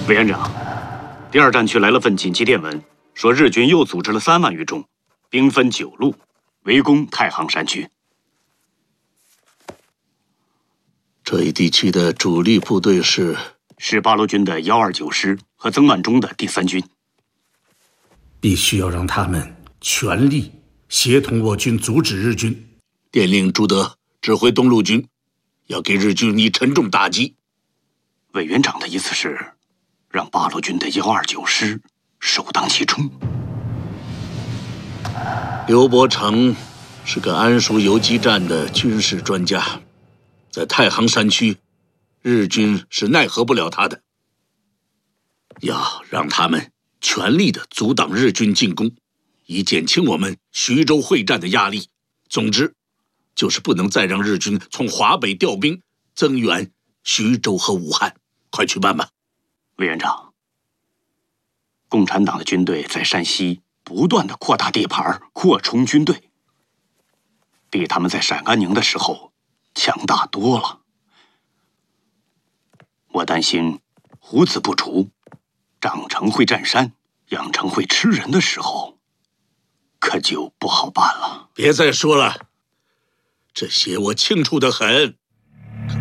委员长，第二战区来了份紧急电文，说日军又组织了3万余众，兵分9路，围攻太行山区。 这一地区的主力部队是八路军的129师和曾万钟的第3军。 必须要让他们全力协同我军阻止日军。 电令朱德指挥东路军，要给日军以沉重打击。 委员长的意思是，让八路军的129师首当其冲。 刘伯承是个安熟游击战的军事专家，在太行山区，日军是奈何不了他的。要让他们全力的阻挡日军进攻，以减轻我们徐州会战的压力。总之，就是不能再让日军从华北调兵增援徐州和武汉。快去办吧。 委员长，共产党的军队在山西不断的扩大地盘，扩充军队，比他们在陕甘宁的时候强大多了。我担心胡子不除，长成会占山，养成会吃人的时候，可就不好办了。 别再说了，这些我清楚得很。